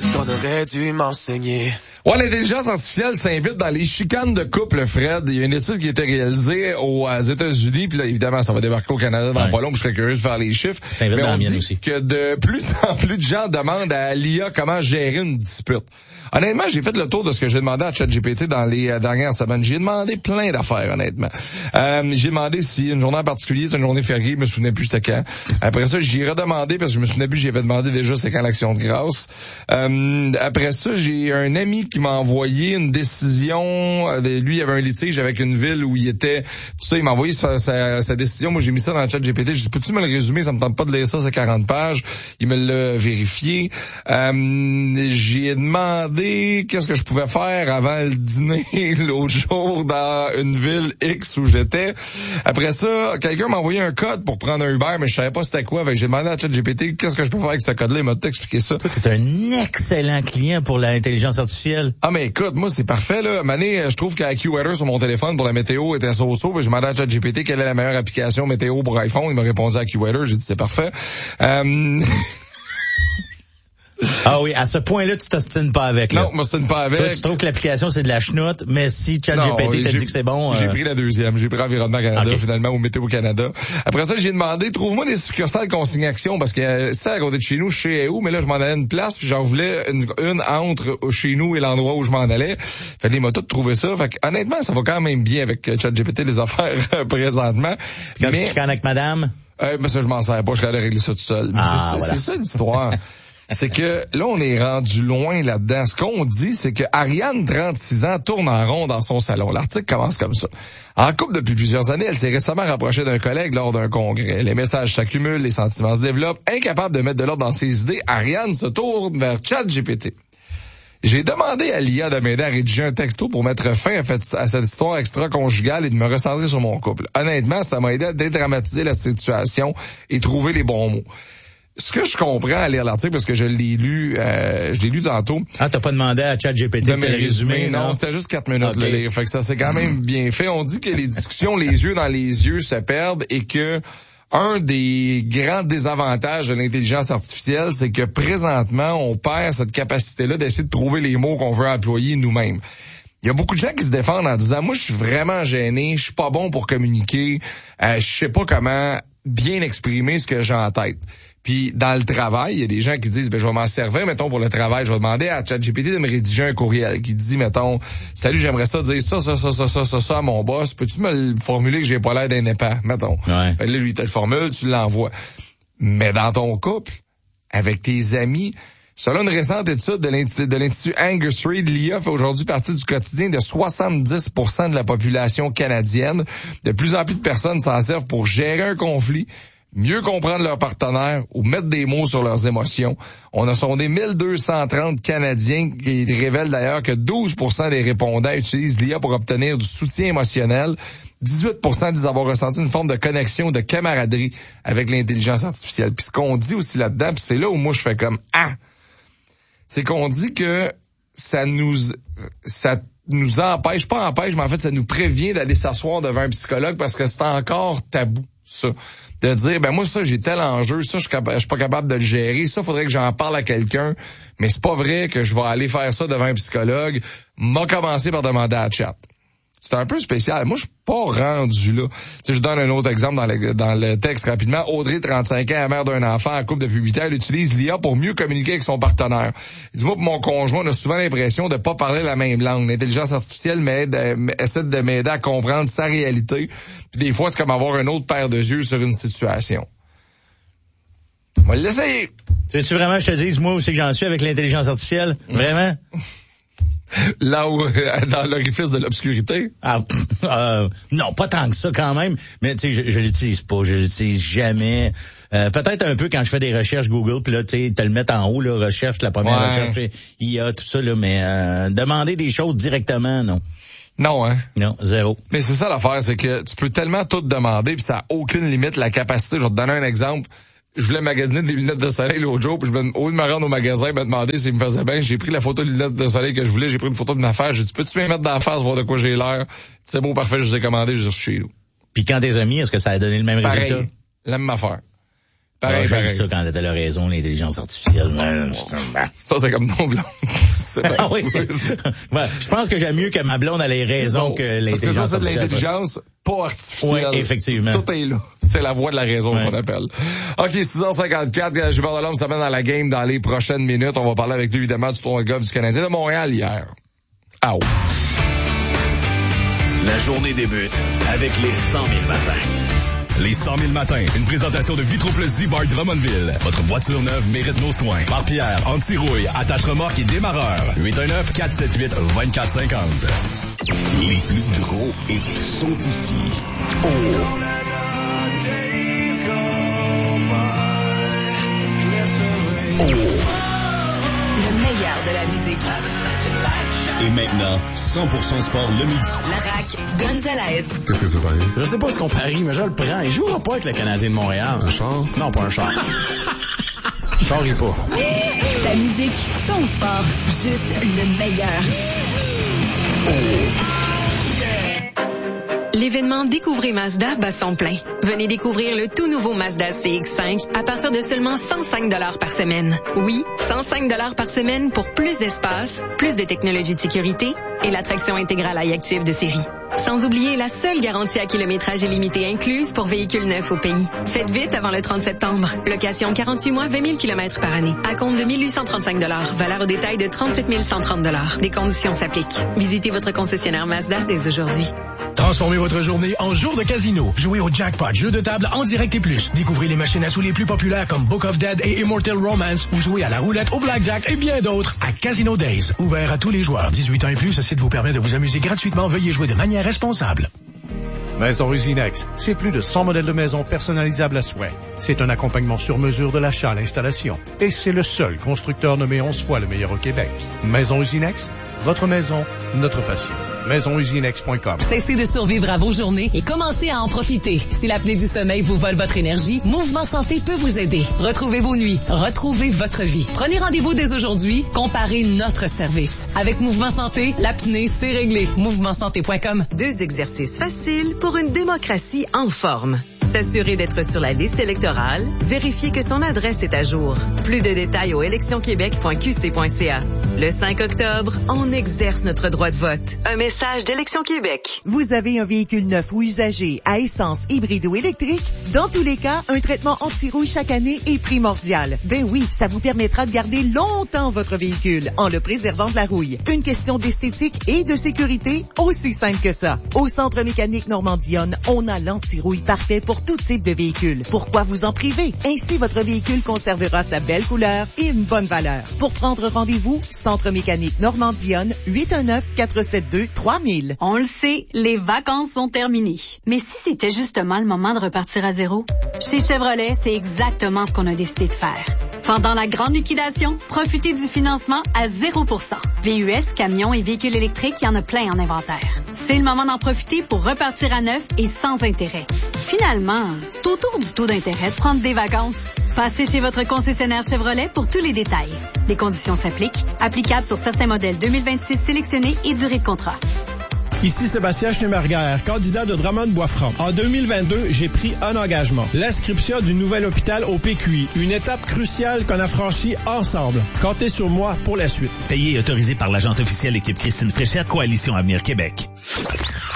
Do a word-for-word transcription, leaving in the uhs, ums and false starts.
qu'on aurait dû m'enseigner. Ouais, l'intelligence artificielle s'invite dans les chicanes de couple, Fred. Il y a une étude qui a été réalisée aux États-Unis, puis là, évidemment, ça va débarquer au Canada dans ouais. pas long, je serais curieux de faire les chiffres. Ça s'invite mais dans on la mienne dit aussi. que de plus en plus de gens demandent à l'I A comment gérer une dispute. Honnêtement, j'ai fait le tour de ce que j'ai demandé à ChatGPT dans les euh, dernières semaines. J'ai demandé plein d'affaires, honnêtement. Euh, j'ai demandé si une journée en particulier, c'est une journée fériée, je me souvenais plus c'était quand. Après ça, j'ai redemandé parce que je me souvenais plus, j'avais demandé déjà c'est quand l'action de grâce. Euh, après ça, j'ai un ami qui m'a envoyé une décision. Euh, lui, il avait un litige avec une ville où il était. Tout ça, il m'a envoyé sa, sa, sa décision. Moi, j'ai mis ça dans le ChatGPT. J'ai dit, peux-tu me le résumer? Ça me tente pas de lire ça, c'est quarante pages. Il me l'a vérifié. Euh, j'ai demandé qu'est-ce que je pouvais faire avant le dîner l'autre jour dans une ville X où j'étais. Après ça, quelqu'un m'a envoyé un code pour prendre un Uber, mais je savais pas c'était quoi. Fait que j'ai demandé à ChatGPT qu'est-ce que je peux faire avec ce code-là. Il m'a tout expliqué ça. Toi, t'es un excellent client pour l'intelligence artificielle. Ah, mais écoute, moi, c'est parfait, là. Mané, je trouve qu'AccuWeather sur mon téléphone pour la météo était so-so. J'ai demandé à ChatGPT quelle est la meilleure application météo pour iPhone. Il m'a répondu AccuWeather. J'ai dit c'est parfait. Euh... Ah oui, à ce point-là, tu t'ostines pas avec. Là. Non, moi, c'est pas avec. Toi, tu trouves que l'application, c'est de la chenoute, mais si ChatGPT t'a dit que c'est bon... J'ai euh... pris la deuxième. J'ai pris Environnement Canada, okay. Finalement, au Météo Canada. Après ça, j'ai demandé, trouve-moi des succursales consigne-action, parce que euh, ça, à côté de chez nous, je sais où, mais là, je m'en allais à une place, puis j'en voulais une, une entre chez nous et l'endroit où je m'en allais. Fait que il m'a tout trouvé ça. Fait que, honnêtement, ça va quand même bien avec ChatGPT, les affaires, présentement. Quand mais, tu te avec madame? Euh, mais ça, je m'en sers pas. Je suis allé régler ça tout seul. Mais Ah, c'est, voilà. c'est ça l'histoire. C'est que là, on est rendu loin là-dedans. Ce qu'on dit, c'est que Ariane, trente-six ans, tourne en rond dans son salon. L'article commence comme ça. En couple depuis plusieurs années, elle s'est récemment rapprochée d'un collègue lors d'un congrès. Les messages s'accumulent, les sentiments se développent. Incapable de mettre de l'ordre dans ses idées, Ariane se tourne vers ChatGPT. J'ai demandé à l'I A de m'aider à rédiger un texto pour mettre fin à, fait, à cette histoire extra-conjugale et de me recentrer sur mon couple. Honnêtement, ça m'a aidé à dédramatiser la situation et trouver les bons mots. Ce que je comprends à lire l'article, parce que je l'ai lu, euh, je l'ai lu tantôt. Ah, t'as pas demandé à ChatGPT de, de te le résumer, non? Non, c'était juste quatre minutes okay. le lire. Fait que ça, c'est quand même bien fait. On dit que les discussions, les yeux dans les yeux, se perdent et que un des grands désavantages de l'intelligence artificielle, c'est que présentement, on perd cette capacité-là d'essayer de trouver les mots qu'on veut employer nous-mêmes. Il y a beaucoup de gens qui se défendent en disant, moi, je suis vraiment gêné, je suis pas bon pour communiquer, euh, je sais pas comment bien exprimer ce que j'ai en tête. Puis dans le travail, il y a des gens qui disent, ben je vais m'en servir, mettons, pour le travail. Je vais demander à ChatGPT de me rédiger un courriel qui dit, mettons, salut, j'aimerais ça dire ça, ça, ça, ça, ça, ça, ça à mon boss. Peux-tu me le formuler que j'ai pas l'air d'un épais, mettons. Ouais. Fait que là, lui, il te le formule, tu l'envoies. Mais dans ton couple, avec tes amis, selon une récente étude de l'Institut, de l'Institut Angus Reid, l'I A fait aujourd'hui partie du quotidien de soixante-dix pour cent de la population canadienne. De plus en plus de personnes s'en servent pour gérer un conflit, mieux comprendre leur partenaire ou mettre des mots sur leurs émotions. On a sondé mille deux cent trente Canadiens qui révèlent d'ailleurs que douze pour cent des répondants utilisent l'I A pour obtenir du soutien émotionnel. dix-huit pour cent disent avoir ressenti une forme de connexion, de camaraderie avec l'intelligence artificielle. Puis ce qu'on dit aussi là-dedans, puis c'est là où moi je fais comme « Ah! » C'est qu'on dit que ça nous ça nous empêche, pas empêche, mais en fait ça nous prévient d'aller s'asseoir devant un psychologue parce que c'est encore tabou, ça. De dire, ben moi, ça, j'ai tel enjeu, ça, je suis, capa- je suis pas capable de le gérer, ça, faudrait que j'en parle à quelqu'un, mais c'est pas vrai que je vais aller faire ça devant un psychologue. M'a commencé par demander à chat. C'est un peu spécial. Moi, je suis pas rendu là. Tu sais, je donne un autre exemple dans le, dans le texte rapidement. Audrey, trente-cinq ans, mère d'un enfant en couple depuis huit ans, elle utilise l'I A pour mieux communiquer avec son partenaire. Dis-moi, pour mon conjoint, on a souvent l'impression de pas parler la même langue. L'intelligence artificielle m'aide, euh, essaie de m'aider à comprendre sa réalité. Puis des fois, c'est comme avoir une autre paire de yeux sur une situation. On va l'essayer. Tu veux-tu vraiment que je te dise, moi, où c'est que j'en suis avec l'intelligence artificielle? Vraiment? Là où, dans l'orifice de l'obscurité? Ah, euh, non, pas tant que ça quand même, mais tu sais, je, je l'utilise pas, je l'utilise jamais. Euh, peut-être un peu quand je fais des recherches Google, puis là, tu sais, te le mettre en haut, là, recherche, la première ouais. recherche, il y a tout ça, là, mais euh, demander des choses directement, non. Non, hein? Non, zéro. Mais c'est ça l'affaire, c'est que tu peux tellement tout demander, puis ça a aucune limite, la capacité. Je vais te donner un exemple. Je voulais magasiner des lunettes de soleil l'autre jour, puis je me, au lieu de me rendre au magasin, me demander s'il me faisait bien, j'ai pris la photo de lunettes de soleil que je voulais, j'ai pris une photo de ma face, j'ai dit, peux-tu me mettre dans la face, voir de quoi j'ai l'air? C'est beau, parfait, je les ai commandés, je les ai reçus chez nous. Puis quand tes amis, est-ce que ça a donné le même Pareil, résultat? la même affaire. Pareil, ah, pareil. J'ai vu ça quand t'étais la raison, l'intelligence artificielle. Ça, c'est comme non blonde. Ah oui. Ouais, je pense que j'aime mieux que ma blonde ait les raisons non, que l'intelligence artificielle. Parce que ça, c'est de artificielle. l'intelligence pas artificielle. Oui, effectivement. Tout est là. C'est la voix de la raison ouais. qu'on appelle. OK, six heures cinquante-quatre, Gilbert Delorme s'amène dans la game dans les prochaines minutes. On va parler avec lui, évidemment, du tournoi de golf du Canadien de Montréal hier. Ah oh. La journée débute avec les cent mille matins. Les cent mille matins, une présentation de Vitroplus Z-Bar Drummondville. Votre voiture neuve mérite nos soins. Barre-pierre, anti-rouille, attache-remorque et démarreur. huit un neuf, quatre sept huit, deux quatre cinq zéro. Les plus gros hits sont ici. Oh! Le meilleur de la musique. Et maintenant, cent pour cent sport le midi. La R A C Gonzalez. Qu'est-ce que ça parie? Je sais pas ce qu'on parie, mais je le prends. Il jouera pas avec le Canadien de Montréal. Un char? Non, pas un char. Charrie pas. Ta musique, ton sport, juste le meilleur. L'événement Découvrez Mazda bat son plein. Venez découvrir le tout nouveau Mazda C X cinq à partir de seulement cent cinq dollars par semaine. Oui, cent cinq dollars par semaine pour plus d'espace, plus de technologie de sécurité et l'attraction intégrale iActive de série. Sans oublier la seule garantie à kilométrage illimité incluse pour véhicules neufs au pays. Faites vite avant le trente septembre. Location quarante-huit mois, vingt mille kilomètres par année. À compte de mille huit cent trente-cinq dollars. Valeur au détail de trente-sept mille cent trente dollars. Des conditions s'appliquent. Visitez votre concessionnaire Mazda dès aujourd'hui. Transformez votre journée en jour de casino. Jouez au Jackpot, jeu de table en direct et plus. Découvrez les machines à sous les plus populaires comme Book of Dead et Immortal Romance ou jouez à la roulette, au blackjack et bien d'autres à Casino Days. Ouvert à tous les joueurs. dix-huit ans et plus, ce site vous permet de vous amuser gratuitement. Veuillez jouer de manière responsable. Maison Usinex, c'est plus de cent modèles de maisons personnalisables à souhait. C'est un accompagnement sur mesure de l'achat à l'installation. Et c'est le seul constructeur nommé onze fois le meilleur au Québec. Maison Usinex, votre maison, notre passion. maison usinex point com. Cessez de survivre à vos journées et commencez à en profiter. Si l'apnée du sommeil vous vole votre énergie, Mouvement Santé peut vous aider. Retrouvez vos nuits, retrouvez votre vie. Prenez rendez-vous dès aujourd'hui, comparez notre service. Avec Mouvement Santé, l'apnée, c'est réglé. mouvement santé point com. Deux exercices faciles pour une démocratie en forme. S'assurer d'être sur la liste électorale, vérifier que son adresse est à jour. Plus de détails au élections québec point q c point c a. Le cinq octobre, on exerce notre droit de vote. Un message d'Élections Québec. Vous avez un véhicule neuf ou usagé à essence, hybride ou électrique? Dans tous les cas, un traitement anti-rouille chaque année est primordial. Ben oui, ça vous permettra de garder longtemps votre véhicule en le préservant de la rouille. Une question d'esthétique et de sécurité, aussi simple que ça. Au Centre mécanique Normandionne, on a l'anti-rouille parfait pour tout type de véhicule. Pourquoi vous en priver? Ainsi, votre véhicule conservera sa belle couleur et une bonne valeur. Pour prendre rendez-vous, Centre mécanique Normandionne, huit un neuf, quatre sept deux, trois mille. On le sait, les vacances sont terminées. Mais si c'était justement le moment de repartir à zéro? Chez Chevrolet, c'est exactement ce qu'on a décidé de faire. Pendant la grande liquidation, profitez du financement à zéro pour cent. V U S, camions et véhicules électriques, il y en a plein en inventaire. C'est le moment d'en profiter pour repartir à neuf et sans intérêt. Finalement, c'est au tour du taux d'intérêt de prendre des vacances. Passez chez votre concessionnaire Chevrolet pour tous les détails. Les conditions s'appliquent. Applicables sur certains modèles deux mille vingt-six sélectionnés et durée de contrat. Ici Sébastien Schneeberger, candidat de Drummond-Boisfranc. En deux mille vingt-deux, j'ai pris un engagement. L'inscription du nouvel hôpital au P Q I. Une étape cruciale qu'on a franchie ensemble. Comptez sur moi pour la suite. Payé et autorisé par l'agente officielle équipe Christine Fréchette, Coalition Avenir Québec.